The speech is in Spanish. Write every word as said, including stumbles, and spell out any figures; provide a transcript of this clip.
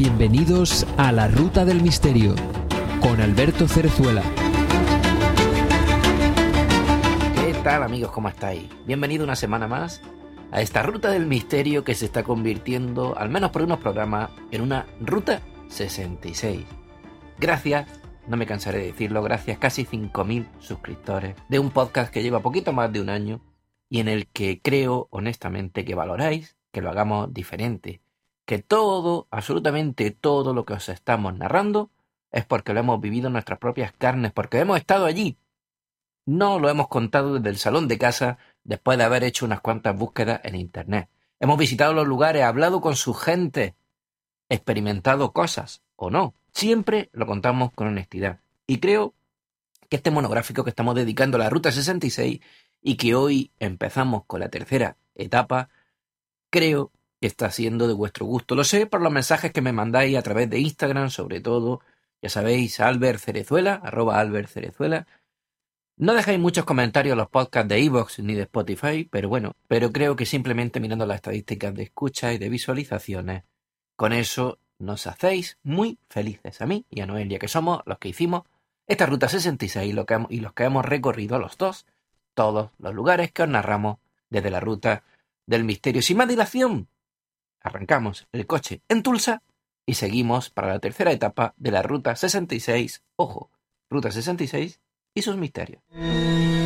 Bienvenidos a La Ruta del Misterio, con Alberto Cerezuela. ¿Qué tal, amigos? ¿Cómo estáis? Bienvenido una semana más a esta Ruta del Misterio que se está convirtiendo, al menos por unos programas, en una Ruta sesenta y seis. Gracias, no me cansaré de decirlo, gracias casi cinco mil suscriptores de un podcast que lleva poquito más de un año y en el que creo honestamente que valoráis que lo hagamos diferente. Que todo, absolutamente todo lo que os estamos narrando es porque lo hemos vivido en nuestras propias carnes, porque hemos estado allí. No lo hemos contado desde el salón de casa después de haber hecho unas cuantas búsquedas en internet. Hemos visitado los lugares, hablado con su gente, experimentado cosas o no. Siempre lo contamos con honestidad. Y creo que este monográfico que estamos dedicando a la Ruta sesenta y seis y que hoy empezamos con la tercera etapa, creo que está siendo de vuestro gusto. Lo sé por los mensajes que me mandáis a través de Instagram, sobre todo, ya sabéis, Albert Cerezuela, arroba Albert Cerezuela. No dejáis muchos comentarios en los podcasts de iVoox ni de Spotify, pero bueno, pero creo que simplemente mirando las estadísticas de escucha y de visualizaciones, con eso nos hacéis muy felices a mí y a Noelia, que somos los que hicimos esta Ruta sesenta y seis lo que hemos, y los que hemos recorrido los dos, todos los lugares que os narramos desde la Ruta del Misterio. Sin más dilación, arrancamos el coche en Tulsa y seguimos para la tercera etapa de la Ruta sesenta y seis. Ojo, Ruta sesenta y seis y sus misterios.